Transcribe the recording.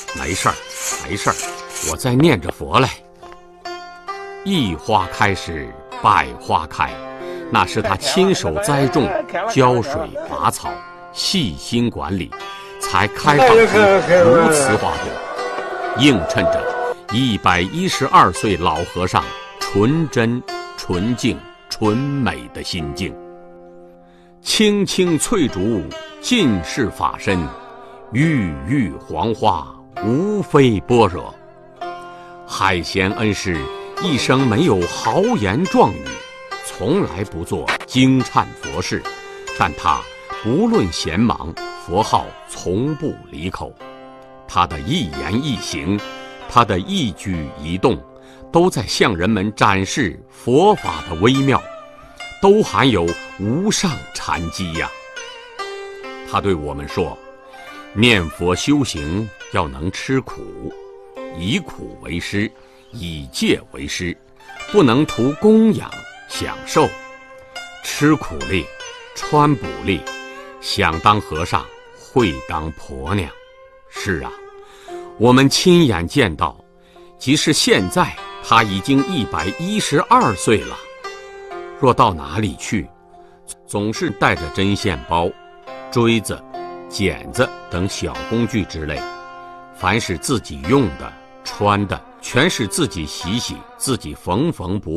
没事儿，没事儿，我在念着佛嘞。一花开时，百花开，那是他亲手栽种、浇水、拔草、细心管理，才开放出如此花朵，映衬着112岁老和尚纯真、纯净、纯美的心境。青青翠竹，尽是法身；郁郁黄花，无非般若。海贤恩师一生没有豪言壮语，从来不做惊忏佛事，但他不论闲忙，佛号从不离口。他的一言一行，他的一举一动，都在向人们展示佛法的微妙，都含有无上禅机呀。他对我们说，念佛修行要能吃苦，以苦为师，以戒为师，不能图供养享受。吃苦力，穿补力，想当和尚会当婆娘。是啊，我们亲眼见到，即使现在他已经112岁了，若到哪里去，总是带着针线包、锥子、剪子等小工具之类，凡是自己用的、穿的，全是自己洗洗，自己缝缝补